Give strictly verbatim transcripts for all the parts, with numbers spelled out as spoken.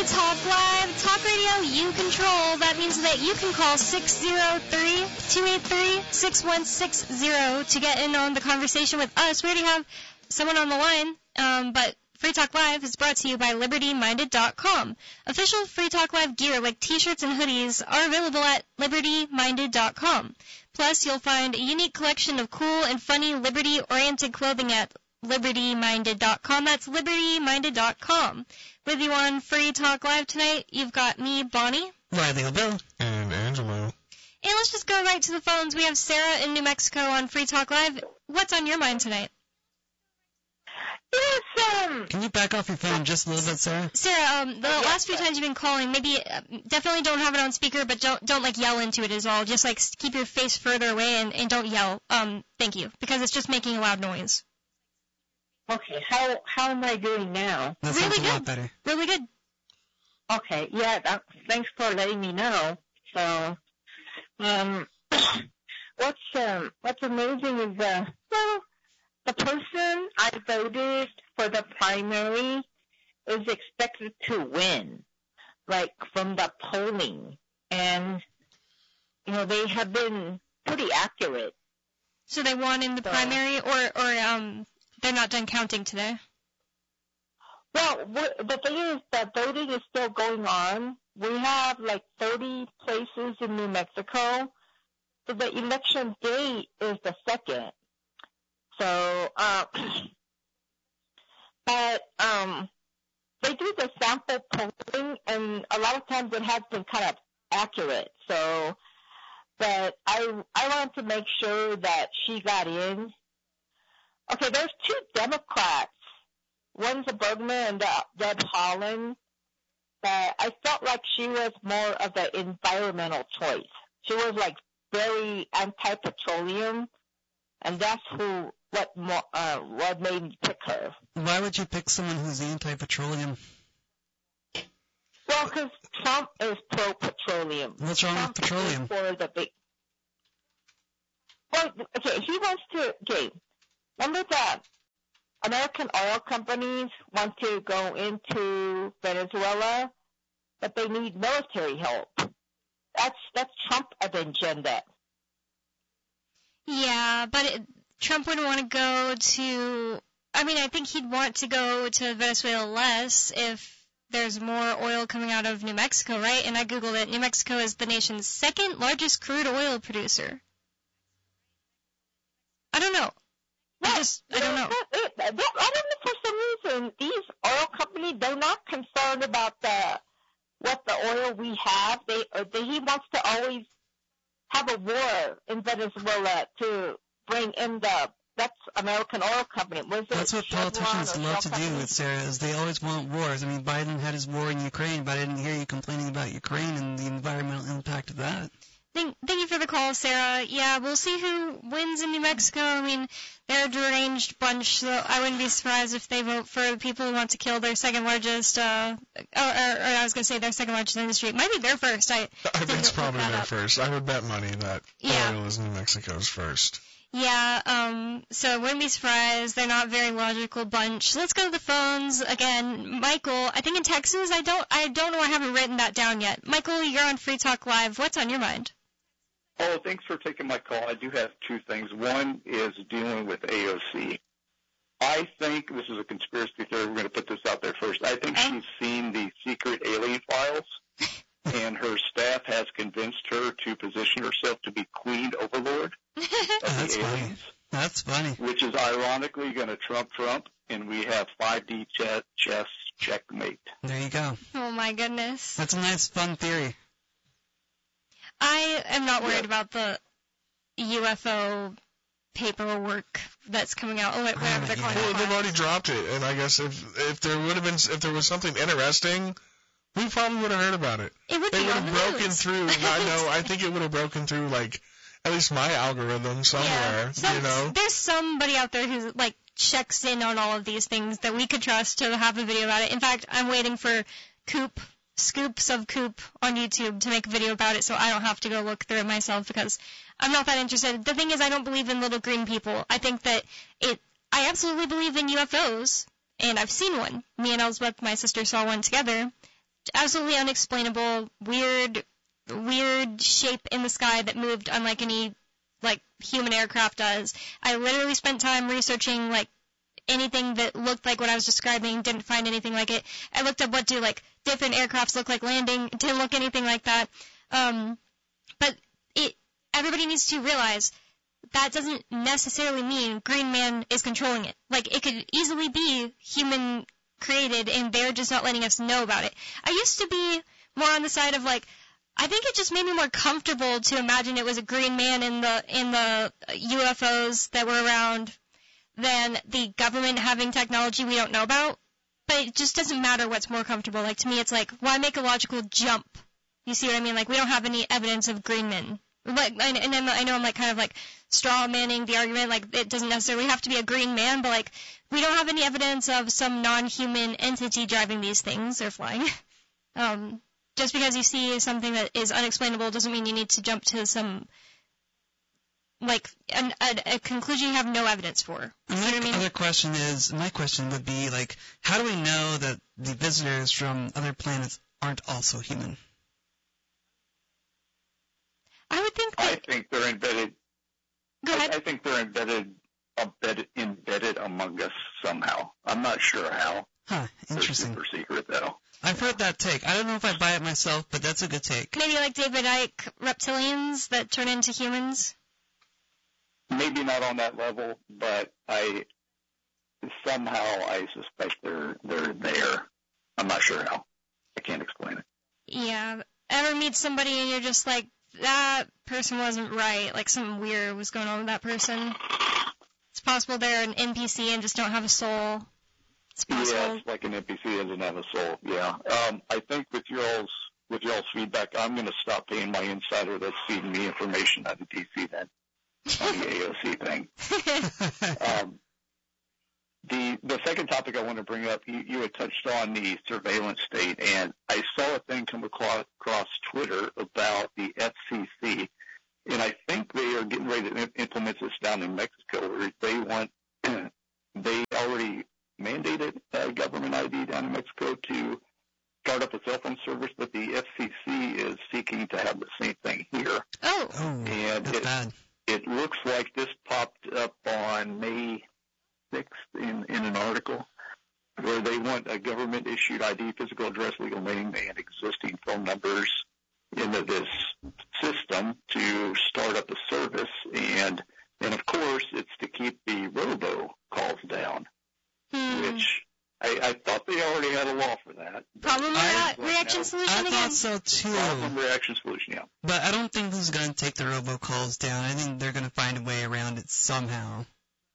Talk Live, talk radio you control. That means that you can call six oh three, two eight three, six one six zero to get in on the conversation with us. We already have someone on the line, um, but Free Talk Live is brought to you by Liberty Minded dot com. Official Free Talk Live gear like t-shirts and hoodies are available at Liberty Minded dot com. Plus, you'll find a unique collection of cool and funny Liberty-oriented clothing at Liberty Minded dot com. That's Liberty Minded dot com. With you on Free Talk Live tonight, you've got me, Bonnie. Riley Bill. And Angelo. And let's just go right to the phones. We have Sarah in New Mexico on Free Talk Live. What's on your mind tonight? Yes, um... Can you back off your phone just a little bit, Sarah? Sarah, um, the last few times you've been calling, maybe, uh, definitely don't have it on speaker, but don't, don't, like, yell into it as well. Just, like, keep your face further away and, and don't yell. Um, thank you. Because it's just making a loud noise. Okay, how how am I doing now? That really sounds good. a lot better. Really good. Okay, yeah, that, thanks for letting me know. So, um, what's um, what's amazing is, uh, well, the person I voted for the primary is expected to win, like from the polling, and you know they have been pretty accurate. So they won in the So- primary, or or um, they're not done counting today. Well, what, the thing is that voting is still going on. We have like thirty places in New Mexico. So the election day is the second. So, uh, but um, they do the sample polling, and a lot of times it has been kind of accurate. So, but I I wanted to make sure that she got in. Okay, there's two Democrats. One's a Bergman and uh, Deb Haaland. But I felt like she was more of the environmental choice. She was like very anti-petroleum, and that's who what mo- uh, what made me pick her. Why would you pick someone who's anti-petroleum? Well, because Trump is pro-petroleum. What's wrong Trump with petroleum? is for the big. Well, okay, he wants to. Okay, remember that American oil companies want to go into Venezuela, but they need military help. That's that's Trump agenda. Yeah, but it, Trump wouldn't want to go to. I mean, I think he'd want to go to Venezuela less if there's more oil coming out of New Mexico, right? And I googled it. New Mexico is the nation's second largest crude oil producer. I don't know. I just, I don't know. I don't know, for some reason, these oil companies, they're not concerned about the what the oil we have. They, or they he wants to always have a war in Venezuela to bring in the, that's American Oil Company. Was it That's what Chevron politicians or love Shell to Company? do with Sarah, is they always want wars. I mean, Biden had his war in Ukraine, but I didn't hear you complaining about Ukraine and the environmental impact of that. Thank, thank you for the call, Sarah. Yeah, we'll see who wins in New Mexico. I mean, they're a deranged bunch, so I wouldn't be surprised if they vote for the people who want to kill their second largest, uh, or, or, or I was going to say their second largest industry. It might be their first. I, I think it's look probably that their up. first. I would bet money that Yeah. oil is New Mexico's first. Yeah, um, so wouldn't be surprised. They're not a very logical bunch. Let's go to the phones again. Michael, I think in Texas, I don't, I don't know, I haven't written that down yet. Michael, you're on Free Talk Live. What's on your mind? Oh, thanks for taking my call. I do have two things. One is dealing with A O C. I think, this is a conspiracy theory, we're going to put this out there first. I think she's seen the secret alien files, and her staff has convinced her to position herself to be Queen Overlord of That's the funny. aliens, That's funny. which is ironically going to trump Trump, and we have five D chess, chess checkmate. There you go. Oh my goodness. That's a nice, fun theory. I am not worried Yeah. about the U F O paperwork that's coming out. Oh, wait, whatever they're yeah. calling Well, it. they've already dropped it, and I guess if if there would have been if there was something interesting, we probably would have heard about it. It would They be would on have the broken news. through. I know. I think it would have broken through, like at least my algorithm somewhere. Yeah. Some, You know. There's somebody out there who like checks in on all of these things that we could trust to have a video about it. In fact, I'm waiting for Coop, Scoops of Coop on YouTube to make a video about it so I don't have to go look through it myself because I'm not that interested. The thing is, I don't believe in little green people. I think that it, I absolutely believe in U F Os, and I've seen one. Me and Elsbeth, my sister, saw one together. absolutely unexplainable, weird, weird shape in the sky that moved unlike any, like, human aircraft does. I literally spent time researching, like, anything that looked like what I was describing, didn't find anything like it. I looked up what do, like, different aircrafts look like landing, didn't look anything like that. Um, but it, everybody needs to realize that doesn't necessarily mean Green Man is controlling it. Like, it could easily be human created, and they're just not letting us know about it. I used to be more on the side of, like, I think it just made me more comfortable to imagine it was a green man in the in the U F Os that were around than the government having technology we don't know about. But it just doesn't matter what's more comfortable. Like, to me, it's like, why make a logical jump? You see what I mean? Like, we don't have any evidence of green men. Like, and, and I'm, I know I'm, like, kind of, like, straw manning the argument. Like, it doesn't necessarily have to be a green man, but, like, we don't have any evidence of some non-human entity driving these things or flying. um, just because you see something that is unexplainable doesn't mean you need to jump to some, like, an, a, a conclusion you have no evidence for. And You know what I my mean? other question is, my question would be, like, how do we know that the visitors from other planets aren't also human? I would think I that. think they're embedded. Go I, ahead. I think they're embedded, embedded, embedded among us somehow. I'm not sure how. Huh, They're interesting. super secret, though. I've heard that take. I don't know if I buy it myself, but that's a good take. Maybe like David Icke reptilians that turn into humans. Maybe not on that level, but I somehow I suspect they're they're there. I'm not sure how. I can't explain it. Yeah. Ever meet somebody and you're just like, that person wasn't right. Like, something weird was going on with that person. It's possible they're an N P C and just don't have a soul. It's possible. Yeah, it's like an N P C doesn't have a soul. Yeah. Um, I think with y'all's with y'all's feedback, I'm going to stop paying my insider that's feeding me information out of D C then on the A O C thing. Um, the the second topic I want to bring up, you, you had touched on the surveillance state, and I saw a thing come across, across Twitter about the F C C, and I think they are getting ready to implement this down in Mexico, where they want they already mandated uh, government I D down in Mexico to start up a cell phone service, but the F C C is seeking to have the same thing here. Oh. Oh, And that's it, bad. it looks like this popped up on May sixth in, in an article where they want a government-issued I D, physical address, legal name, and existing phone numbers into this system to start up a service. And, and of course, it's to keep the robo calls down, Hmm. which I, I thought they already had a law for that. Problem I- rea- reaction now- solution I again? thought so too. Problem reaction solution, yeah. But I don't think this is going to take the robocalls down. I think they're going to find a way around it somehow.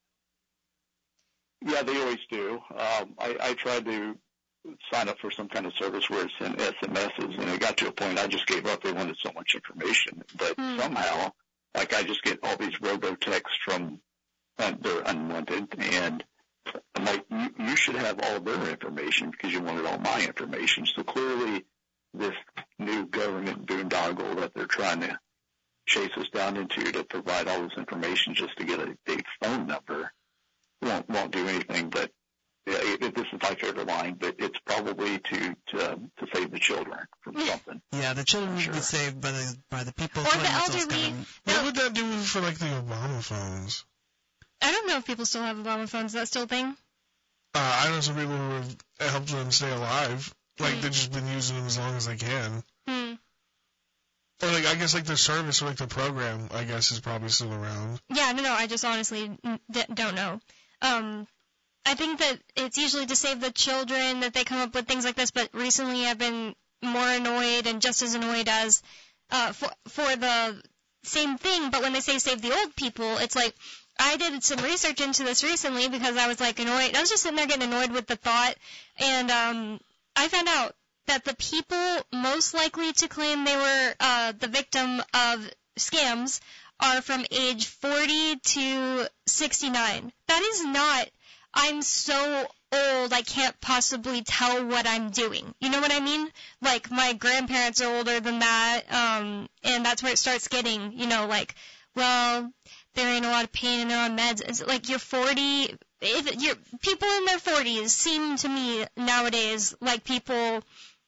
Yeah, they always do. Um, I, I tried to sign up for some kind of service where it sent S M Ses, and it got to a point I just gave up. They wanted so much information. But Hmm. somehow, like, I just get all these robo-texts from, uh, they're unwanted, and I'm like, you, you should have all their information because you wanted all my information. So clearly, this new government boondoggle that they're trying to chase us down into to provide all this information just to get a, a phone number won't won't do anything. But yeah, it, it, this is my favorite line. But it's probably to to, to save the children from something. Yeah, the children need to be Sure. saved by the by the people. Or the funding this elderly. government. What No, would that do for like the Obama phones? I don't know if people still have Obama phones. Is that still a thing? Uh, I know some people who have helped them stay alive. Like Hmm. they've just been using them as long as they can. Hmm. Or like I guess like the service or like the program I guess is probably still around. Yeah, no, no, I just honestly n- d- don't know. Um, I think that it's usually to save the children that they come up with things like this, but recently I've been more annoyed and just as annoyed as uh, for, for the same thing, but when they say save the old people, it's like I did some research into this recently because I was like annoyed. I was just sitting there getting annoyed with the thought, and um, I found out that the people most likely to claim they were uh, the victim of scams are from age forty to sixty-nine. That is not, I'm so old I can't possibly tell what I'm doing. You know what I mean? Like, my grandparents are older than that, um, and that's where it starts getting, you know, like, well, there ain't a lot of pain and they're on meds. It's like you're forty. If you're, people in their forties seem to me nowadays like people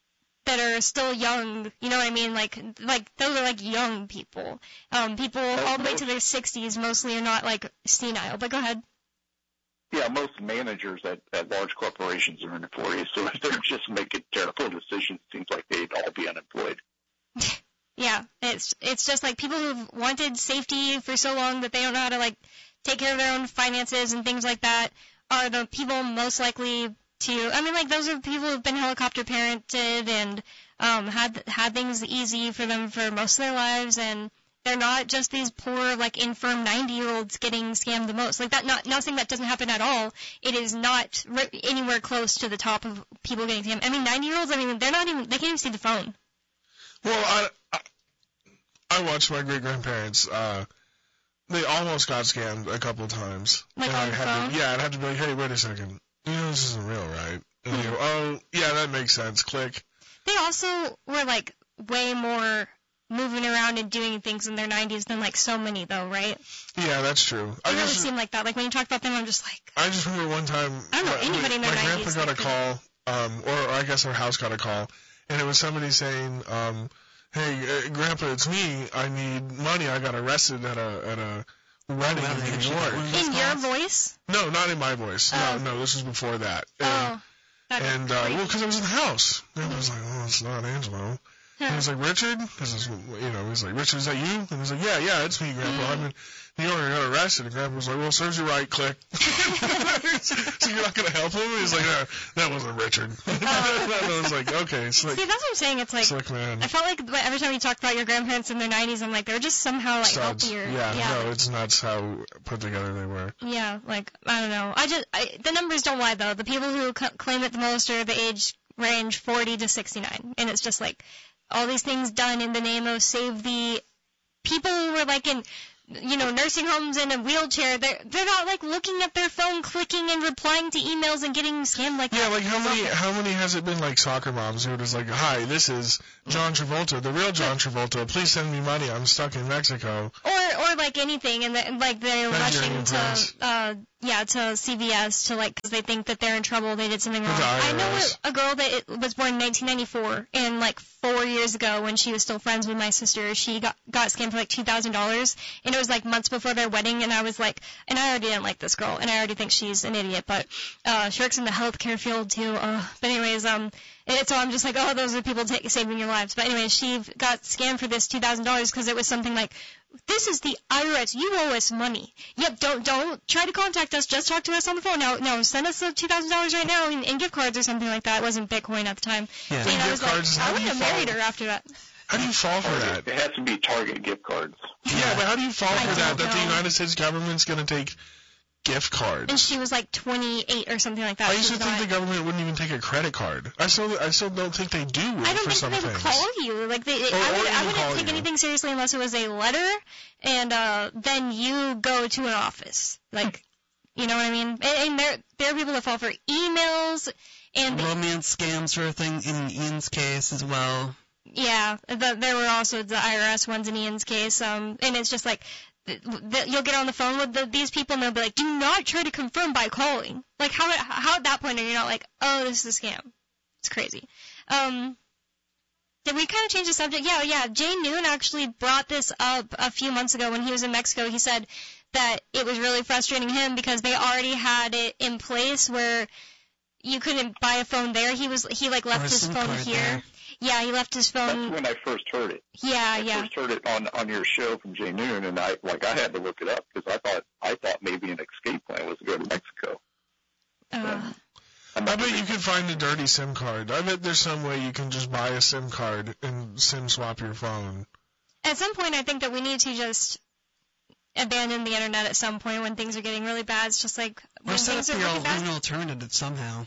that are still young. You know what I mean? Like, like those are like young people. Um, people all the way to their sixties mostly are not like senile. But go ahead. Yeah, most managers at, at large corporations are in their forties, so if they're just making terrible decisions, it seems like they'd all be unemployed. Yeah, it's it's just like people who've wanted safety for so long that they don't know how to like take care of their own finances and things like that are the people most likely to. I mean, like those are people who've been helicopter parented and um, had had things easy for them for most of their lives, and they're not just these poor like infirm ninety-year-olds getting scammed the most. Like that, not not saying that doesn't happen at all. It is not re- anywhere close to the top of people getting scammed. I mean, ninety-year-olds. I mean, they're not even. They can't even see the phone. Well, I, I, I watched my great-grandparents. Uh, they almost got scammed a couple of times. Like and on I the had phone? To, yeah, I'd have to be like, hey, wait a second. You know, this isn't real, right? And they go, oh, yeah, that makes sense. Click. They also were like way more moving around and doing things in their nineties than like so many though, right? Yeah, that's true. It I really just, seemed like that. Like when you talk about them, I'm just like, I just remember one time. I don't know my, anybody in their my nineties grandpa got a that call, um, or, or I guess our house got a call, and it was somebody saying, um, hey, uh, Grandpa, it's me. I need money. I got arrested at a at a wedding Wow, in they New actually York. got one of those in your calls? voice. No, not in my voice. Oh. No, no, this was before that. And, Oh, that's and uh, crazy. well, because I was in the house. Grandpa was like, oh, it's not Angelo. And he was like, Richard? Because, you know, he was like, Richard, is that you? And he was like, yeah, yeah, it's me, Grandpa. Mm-hmm. I'm in New York. I got arrested. And Grandpa was like, well, serves you right, click. So you're not going to help him? He's like, no, that wasn't Richard. And I was like, okay, slick, See, that's what I'm saying. It's like slick man. I felt like every time you talked about your grandparents in their nineties, I'm like they were just somehow like Studs. healthier. Yeah, yeah. no, it's nuts how put together they were. Yeah, like I don't know. I just I, the numbers don't lie though. The people who c- claim it the most are the age range forty to sixty-nine, and it's just like all these things done in the name of save the people who were like in, you know, nursing homes in a wheelchair. They're they're not like looking at their phone, clicking and replying to emails and getting scammed like Yeah, that. like how many how many has it been like soccer moms who are just like, hi, this is John Travolta, the real John Travolta. Please send me money. I'm stuck in Mexico. Or or like anything, and the, like they're Nigerian rushing to prince. uh yeah to C V S to like because they think that they're in trouble, they did something With wrong. the I know I R S. a, a girl that it, was born in nineteen ninety-four, and like four years ago when she was still friends with my sister, she got got scammed for like two thousand dollars, and it was like months before their wedding, and I was like, and I already didn't like this girl, and I already think she's an idiot, but uh she works in the healthcare field too. Uh, but anyways, um. And so I'm just like, oh, those are people ta- saving your lives. But anyway, she got scammed for this two thousand dollars because it was something like, this is the I R S. You owe us money. Yep, don't don't try to contact us. Just talk to us on the phone. No, no, send us the two thousand dollars right now in, in gift cards or something like that. It wasn't Bitcoin at the time. Yeah. And I Gift was cards, like, how I do would you have married follow- her after that. How do you fall for that? It has to be Target gift cards. Yeah, but how do you fall I for that? don't That the know. United States government's going to take gift cards. And she was like twenty-eight or something like that. I She used to was think not- the government wouldn't even take a credit card. I still, I still don't think they do I don't for think some they would things. call you. Like they, Or- I, would, or I even wouldn't call take you. anything seriously unless it was a letter, and uh, then you go to an office. Like, you know what I mean? And, and there, there are people that fall for emails, and Romance scam sort of thing in Ian's case as well. yeah, the, there were also the I R S ones in Ian's case. Um, and it's just like. th- th- You'll get on the phone with the, these people and they'll be like, "Do not try to confirm by calling." Like, how how at that point are you not like, "Oh, this is a scam"? It's crazy. Um, did we kind of change the subject? Yeah, yeah. Jay Noon actually brought this up a few months ago when he was in Mexico. He said that it was really frustrating him because they already had it in place where you couldn't buy a phone there. He was he like Or left a his SIM phone card here. there. Yeah, he left his That's phone. when I first heard it. Yeah, I yeah. first heard it on on your show from Jay Noon, and I like I had to look it up because I thought I thought maybe an escape plan was to go to Mexico. Uh, I'm I not bet sure. you could find a dirty SIM card. I bet there's some way you can just buy a SIM card and SIM swap your phone. at some point, I think that we need to just abandon the internet at some point when things are getting really bad. It's just like Or when set up things are your really own bad. alternative somehow.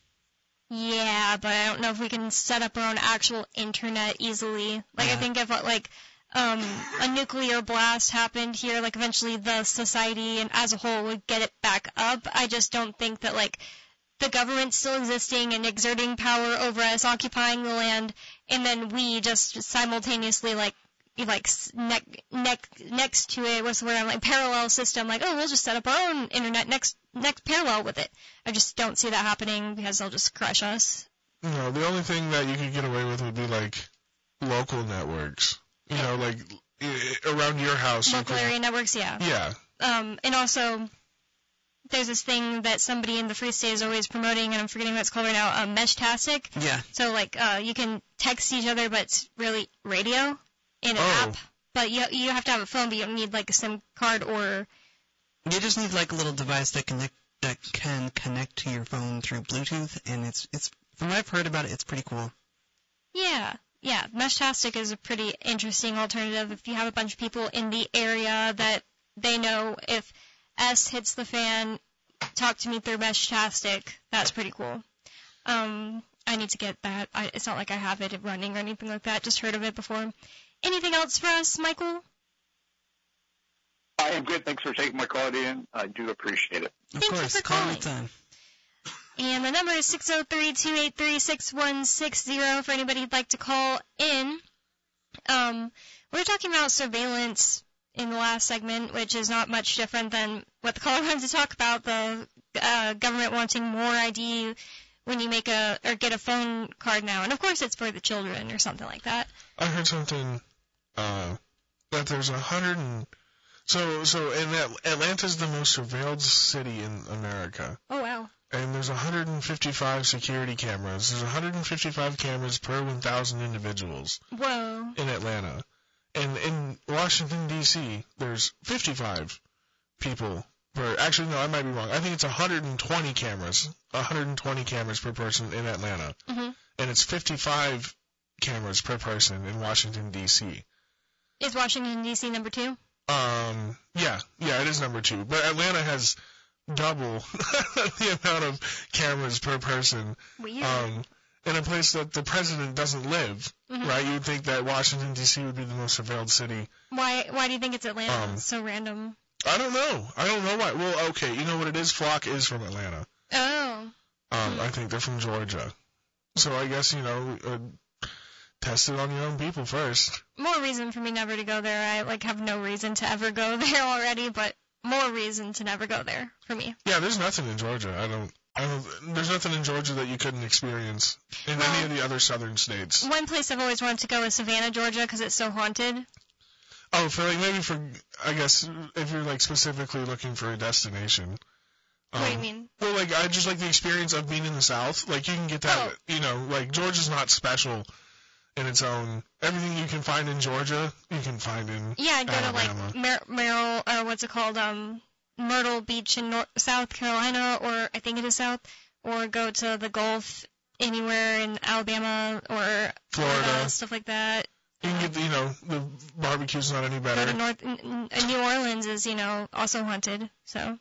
Yeah, but I don't know if we can set up our own actual internet easily. Like, I Yeah. think if, like, um, a nuclear blast happened here, like, eventually the society and as a whole would get it back up. I just don't think that, like, the government still existing and exerting power over us, occupying the land, and then we just simultaneously, like, like s- neck, neck, next to it, what's the word, like parallel system, like, oh, we'll just set up our own internet next, next parallel with it. I just don't see that happening because they'll just crush us. you know, the only thing that you could get away with would be like local networks. You know, like I- around your house. you Local could- area networks, yeah. Yeah. Um, and also, there's this thing that somebody in the Free State is always promoting, and I'm forgetting what it's called right now, uh, Meshtastic. Yeah. So, like, uh, you can text each other, but it's really radio in an Oh. app. But you you have to have a phone, but you don't need, like, a SIM card or... You just need like a little device that connect that can connect to your phone through Bluetooth, and it's it's from what I've heard about it, it's pretty cool. Yeah. Yeah, Meshtastic is a pretty interesting alternative if you have a bunch of people in the area that they know if S hits the fan, talk to me through Meshtastic. That's pretty cool. Um, I need to get that. I, it's not like I have it running or anything like that. Just heard of it before. Anything else for us, Michael? I am good. Thanks for taking my call, Dan. I do appreciate it. Of Thank you course, for call calling. anytime. And the number is six oh three, two eight three, six one six zero for anybody who'd like to call in. Um, we were talking about surveillance in the last segment, which is not much different than what the caller wanted to talk about, the uh, government wanting more I D when you make a or get a phone card now. And, of course, it's for the children or something like that. I heard something uh, that there's a hundred and so so and that Atlanta's the most surveilled city in America, Oh, wow. and there's one hundred fifty-five security cameras. There's one hundred fifty-five cameras per one thousand individuals Whoa. in Atlanta, and in Washington D C there's fifty-five people per. Actually, no, I might be wrong. I think it's one hundred twenty cameras, one hundred twenty cameras per person in Atlanta, hmm and it's fifty-five cameras per person in Washington D C. Is Washington, D C number two? Um, yeah, yeah, it is number two. But Atlanta has double the amount of cameras per person. Weird. Um, in a place that the president doesn't live, Mhm. right? You'd think that Washington D C would be the most surveilled city. Why Why do you think it's Atlanta? um, It's so random. I don't know. I don't know why. Well, okay, you know what it is? Flock is from Atlanta. Oh. Um, I think they're from Georgia. So I guess, you know, uh, test it on your own people first. More reason for me never to go there. I like have no reason to ever go there already, but more reason to never go there for me. Yeah, there's nothing in Georgia. I don't. I don't. There's nothing in Georgia that you couldn't experience in Well, any of the other southern states. One place I've always wanted to go is Savannah, Georgia, because it's so haunted. Oh, for like maybe for I guess if you're like specifically looking for a destination. Um, What do you mean? Well, like I just like the experience of being in the South. Like you can get that. Oh. You know, like Georgia's not special in its own. Everything you can find in Georgia, you can find in Yeah, I'd go Alabama. to like Mer- Merrill, or what's it called, um, Myrtle Beach in North, South Carolina, or I think it is South, or go to the Gulf anywhere in Alabama or Florida. stuff like that. You can get, you know, the barbecue's not any Go better. to North, n- n- New Orleans is, you know, also haunted. So,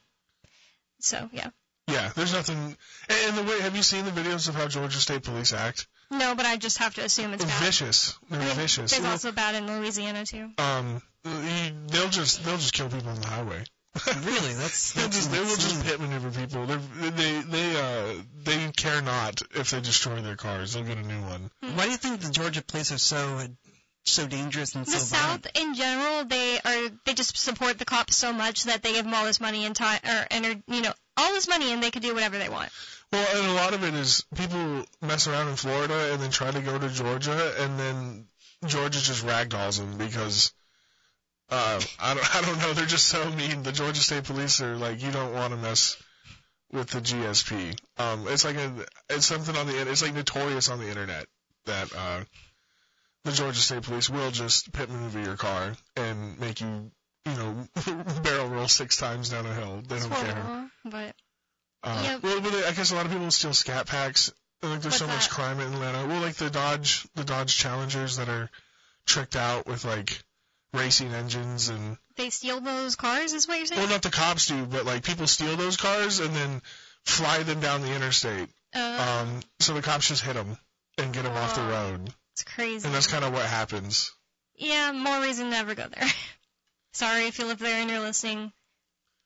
so yeah. Yeah, there's nothing. And, and the way, have you seen the videos of how Georgia State Police act? No, but I just have to assume it's They're bad. vicious. They're I mean, vicious. There's also bad in Louisiana too. Um, you, they'll just they'll just kill people on the highway. Really? That's They'll that's just they will just insane. pit maneuver people. They're, they they uh they care not if they destroy their cars. They'll get a new one. Why do you think the Georgia police are so uh, so dangerous and The so violent? South in general, they are they just support the cops so much that they give them all this money and time, or and are, you know, all this money, and they can do whatever they want. Well, and a lot of it is people mess around in Florida and then try to go to Georgia, and then Georgia just ragdolls them because uh, I don't I don't know. They're just so mean. The Georgia State Police are like, you don't want to mess with the G S P. Um, it's like a it's something on the it's like notorious on the internet that uh, the Georgia State Police will just pit maneuver your car and make you you know barrel roll six times down a hill. They It's don't care. horrible, but Uh, Yep. Well, but I guess a lot of people steal scat packs. Like there's What's so much that? crime in Atlanta. Well, like the Dodge, the Dodge Challengers that are tricked out with like racing engines and. they steal those cars, is what you're saying? Well, not the cops do, but like people steal those cars and then fly them down the interstate. uh, Um, so the cops just hit them and get them off the Wow. road, it's crazy. and that's kind of what happens. Yeah, more reason to never go there. Sorry if you live there and you're listening.